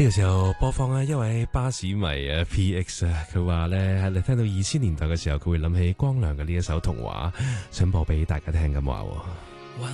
呢個時候播放啊，一位巴士迷啊 PX 啊，佢話咧你聽到2000年代嘅時候，佢會諗起光良嘅呢一首童話，想播俾大家聽咁話。